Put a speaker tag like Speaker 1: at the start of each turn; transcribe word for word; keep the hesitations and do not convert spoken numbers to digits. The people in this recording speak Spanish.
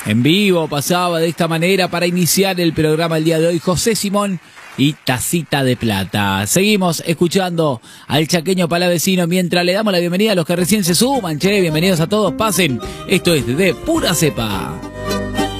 Speaker 1: En vivo pasaba de esta manera para iniciar el programa el día de hoy José Simón y Tacita de Plata. Seguimos escuchando al chaqueño palavecino mientras le damos la bienvenida a los que recién se suman. Che, bienvenidos a todos, pasen. Esto es de Pura Cepa.